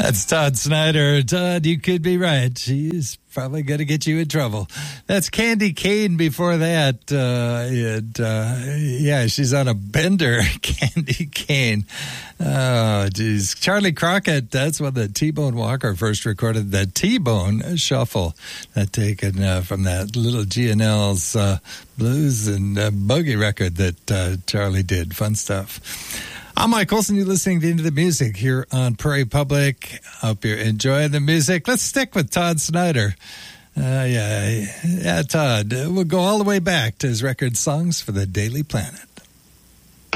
That's Todd Snyder. Todd, you could be right. She's probably going to get you in trouble. That's Candy Kane before that. Yeah, she's on a bender, Candy Kane. Oh, geez. Charlie Crockett, that's when the T-Bone Walker first recorded the T-Bone Shuffle. That taken from that little G&L's blues and boogie record that Charlie did. Fun stuff. I'm Mike Olson. You're listening to Into the Music here on Prairie Public. Hope you're enjoying the music. Let's stick with Todd Snyder. Yeah, Todd. We'll go all the way back to his record Songs for the Daily Planet.